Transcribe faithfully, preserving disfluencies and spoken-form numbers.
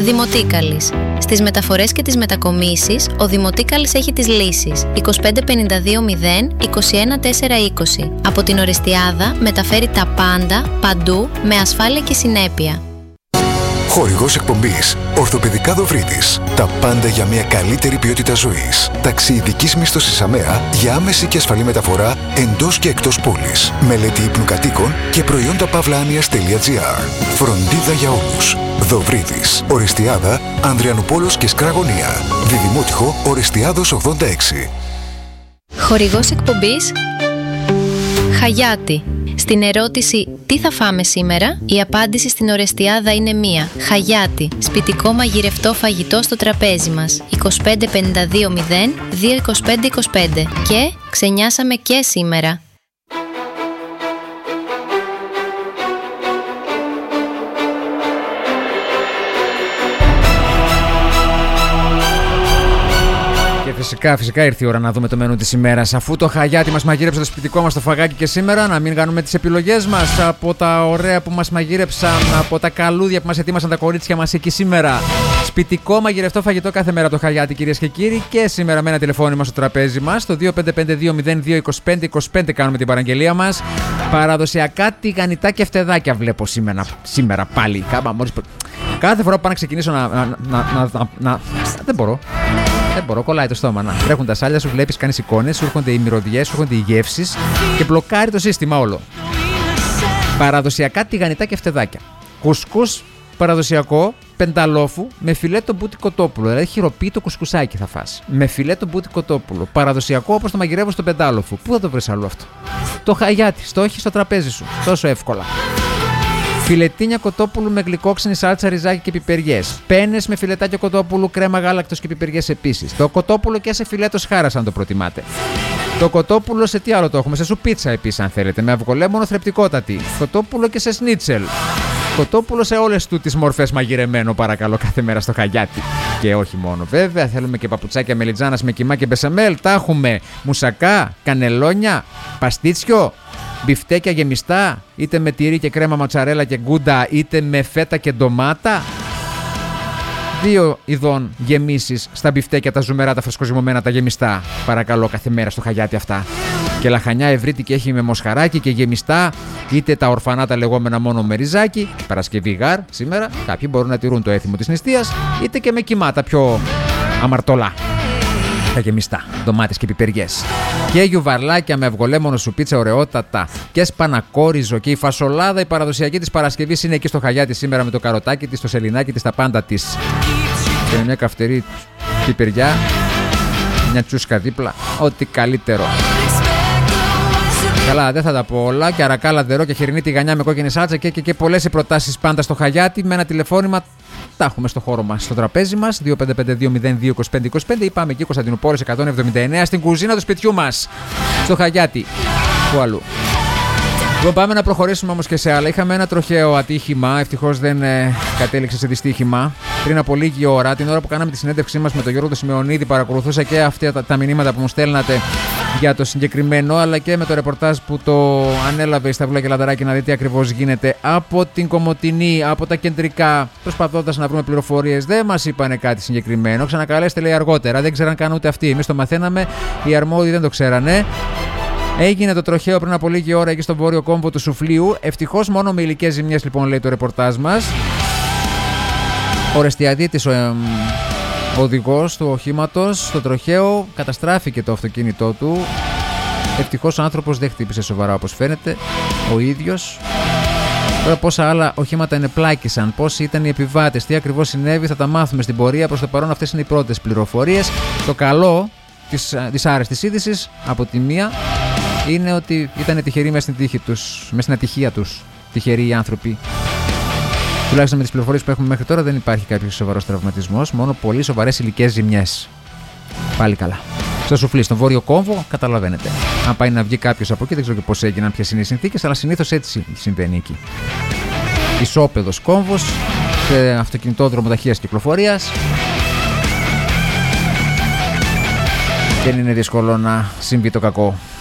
Δημοτίκαλης. Στις μεταφορές και τις μετακομίσεις, ο Δημοτίκαλης έχει τις λύσεις είκοσι πέντε πενήντα δύο μηδέν είκοσι ένα τετρακόσια είκοσι. Από την Ορεστιάδα μεταφέρει τα πάντα, παντού, με ασφάλεια και συνέπεια. Χορηγός εκπομπής Ορθοπαιδικά Δοβρίτης. Τα πάντα για μια καλύτερη ποιότητα ζωής. Ταξιειδικής μίσθωσης ΑΜΕΑ για άμεση και ασφαλή μεταφορά εντός και εκτός πόλης. Μελέτη ύπνου κατοίκων και προϊόντα παύλα-άνοιας τελεία τζι άρ. Φροντίδα για όλους. Δοβρίτης. Ορεστιάδα, Ανδριανουπόλος και Σκραγωνία. Διδημότυχο Ορεστιάδος ογδόντα έξι. Χορηγός εκπομπής Χαγιάτη. Στην ερώτηση «Τι θα φάμε σήμερα?» η απάντηση στην Ορεστιάδα είναι μία. Χαγιάτη. Σπιτικό μαγειρευτό φαγητό στο τραπέζι μας. είκοσι πέντε πενήντα δύο μηδέν δύο είκοσι πέντε είκοσι πέντε. Και ξενιάσαμε και σήμερα. Φυσικά, φυσικά ήρθε η ώρα να δούμε το μενού της ημέρας. Αφού το Χαγιάτι μας μαγείρεψε το σπιτικό μας το φαγάκι και σήμερα, να μην κάνουμε τις επιλογές μας από τα ωραία που μας μαγείρεψαν, από τα καλούδια που μας ετοίμασαν τα κορίτσια μας εκεί σήμερα. Σπιτικό μαγειρευτό φαγητό κάθε μέρα το Χαγιάτι, κυρίες και κύριοι. Και σήμερα με ένα τηλεφώνημα στο τραπέζι μας, το δύο πέντε πέντε δύο μηδέν δύο είκοσι πέντε είκοσι πέντε κάνουμε την παραγγελία μας. Παραδοσιακά τηγανιτά και φτεδάκια βλέπω σήμερα, σήμερα πάλι. Κάμα, μόλις... Κάθε φορά που πάω να ξεκινήσω να, να, να, να, να, να... Δεν μπορώ. Δεν μπορώ, κολλάει το στόμα. Να τρέχουν τα σάλια σου, βλέπεις, κάνεις εικόνες, σου έρχονται οι μυρωδιές, σου έρχονται οι γεύσεις και μπλοκάρει το σύστημα όλο. Παραδοσιακά τηγανιτά και φτεδάκια. Κουσκούς παραδοσιακό, πενταλόφου με φιλέτο μπούτι κοτόπουλο. Δηλαδή χειροποίητο κουσκουσάκι θα φας. Με φιλέτο μπούτι κοτόπουλο. Παραδοσιακό όπως το μαγειρεύω στο πεντάλοφου. Πού θα το βρεις αλλού αυτό? Το Χαγιάτι, το έχεις στο τραπέζι σου. Τόσο εύκολα. Φιλετίνια κοτόπουλου με γλυκόξινη σάλτσα, ριζάκι και πιπεριές. Πένες με φιλετάκια κοτόπουλου, κρέμα γάλακτος και πιπεριές επίσης. Το κοτόπουλο και σε φιλέτο χάρας, αν το προτιμάτε. Το κοτόπουλο σε τι άλλο το έχουμε? Σε σουπίτσα επίσης, αν θέλετε, με αυγολέμονο θρεπτικότατη. Κοτόπουλο και σε σνίτσελ. Κοτόπουλο σε όλες του τις μορφές μαγειρεμένο, παρακαλώ, κάθε μέρα στο Χαγιάτι. Και όχι μόνο, βέβαια, θέλουμε και παπουτσάκια μελιτζάνας με κιμά και μπεσαμέλ. Τα έχουμε μουσακά, κανελόνια, παστίτσιο. Μπιφτέκια γεμιστά, είτε με τυρί και κρέμα ματσαρέλα και γκούντα, είτε με φέτα και ντομάτα. Δύο ειδών γεμίσεις στα μπιφτέκια, τα ζουμερά, τα φρεσκοζυμωμένα, τα γεμιστά. Παρακαλώ, κάθε μέρα στο Χαγιάτι αυτά. Και λαχανιά ευρύτικη έχει με μοσχαράκι και γεμιστά, είτε τα ορφανά τα λεγόμενα μόνο με ριζάκι. Παρασκευή γάρ σήμερα. Κάποιοι μπορούν να τηρούν το έθιμο της νηστείας, είτε και με κιμά, τα πιο αμαρτωλά. Τα γεμιστά, ντομάτες και πιπεριές. Και γιουβαρλάκια με αυγολέμονο σουπίτσα ωραιότατα και σπανακόριζο. Και η φασολάδα η παραδοσιακή της Παρασκευής είναι εκεί στο Χαγιάτι σήμερα με το καροτάκι της, το σελινάκι της, τα πάντα της. Και μια καυτερή πιπεριά, μια τσούσκα δίπλα, ό,τι καλύτερο. Καλά, δεν θα τα πω όλα. Και αρακάλα, δερό και χοιρινή τηγανιά με κόκκινη σάλτσα και, και, και πολλές οι προτάσεις πάντα στο Χαγιάτι με ένα τηλεφώνημα. Τα έχουμε στο χώρο μας, στο τραπέζι μας, δύο πέντε πέντε δύο μηδέν δύο είκοσι πέντε είκοσι πέντε ή πάμε εκεί Κωνσταντινούπολης εκατόν εβδομήντα εννέα στην κουζίνα του σπιτιού μας, στο Χαγιάτι. Πού αλλού? Λοιπόν, πάμε να προχωρήσουμε όμως και σε άλλα. Είχαμε ένα τροχαίο ατύχημα, ευτυχώς δεν ε, κατέληξε σε δυστύχημα. Πριν από λίγη ώρα, την ώρα που κάναμε τη συνέντευξή μας με τον Γιώργο Σιμεωνίδη, παρακολουθούσα και αυτά τα, τα μηνύματα που μου στέλνατε για το συγκεκριμένο, αλλά και με το ρεπορτάζ που το ανέλαβε η Σταυλά και Λαδαράκη να δει τι ακριβώς γίνεται από την Κομοτηνή, από τα κεντρικά, προσπαθώντας να βρούμε πληροφορίες. Δεν μας είπανε κάτι συγκεκριμένο. Ξανακαλέστε, λέει, αργότερα. Δεν ξέραν καν ούτε αυτοί. Εμείς το μαθαίναμε, οι αρμόδιοι δεν το ξέρανε. Έγινε το τροχαίο πριν από λίγη ώρα εκεί στο βόρειο κόμβο του Σουφλίου. Ευτυχώς μόνο με υλικές ζημιές, λοιπόν, λέει το ρεπορτάζ μας. Ο Ρεστιαδίτης, ο ε, οδηγός του οχήματος, στο τροχαίο, καταστράφηκε το αυτοκίνητό του. Ευτυχώς ο άνθρωπος δεν χτύπησε σοβαρά, όπως φαίνεται, ο ίδιος. Τώρα πόσα άλλα οχήματα ενεπλάκησαν, πόσοι ήταν οι επιβάτες, τι ακριβώς συνέβη, θα τα μάθουμε στην πορεία. Προς το παρόν αυτές είναι οι πρώτες πληροφορίες. Το καλό της, της άρεστης είδησης από τη μία είναι ότι ήταν τυχεροί μέσα στην τύχη τους, μέσα στην ατυχία τους, τυχεροί οι άνθρωποι. Τουλάχιστον με τις πληροφορίες που έχουμε μέχρι τώρα δεν υπάρχει κάποιος σοβαρός τραυματισμός, μόνο πολύ σοβαρές υλικές ζημιές. Πάλι καλά. Στο Σουφλί, στον βόρειο κόμβο, καταλαβαίνετε. Αν πάει να βγει κάποιος από εκεί, δεν ξέρω και πώς έγιναν, ποιες είναι οι συνθήκες, αλλά συνήθως έτσι συμβαίνει εκεί. Ισόπεδος κόμβος, σε αυτοκινητόδρομο ταχείας κυκλοφορίας. Δεν είναι δύσκολο να συμβεί το κακό.